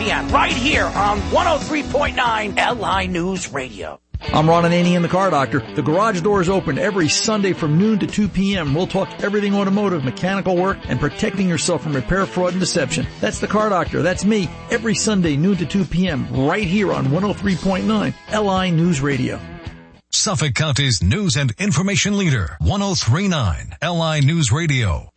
p.m. right here on 103.9 LI News Radio. I'm Ron Ananian, the Car Doctor. The garage door is open every Sunday from noon to 2 p.m. We'll talk everything automotive, mechanical work, and protecting yourself from repair, fraud, and deception. That's the Car Doctor. That's me. Every Sunday, noon to 2 p.m. right here on 103.9 LI News Radio. Suffolk County's news and information leader, 103.9 LI News Radio.